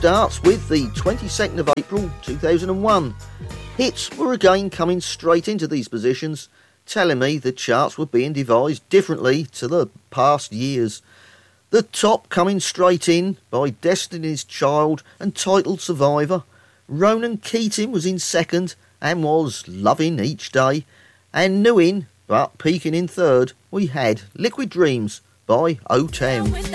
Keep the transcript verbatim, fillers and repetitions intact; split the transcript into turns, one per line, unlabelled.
starts with the twenty-second of April two thousand one. Hits were again coming straight into these positions, telling me the charts were being devised differently to the past years. The top coming straight in by Destiny's Child and Titled Survivor. Ronan Keating was in second and was Loving Each Day. And new in, but peaking in third, we had Liquid Dreams by O ten.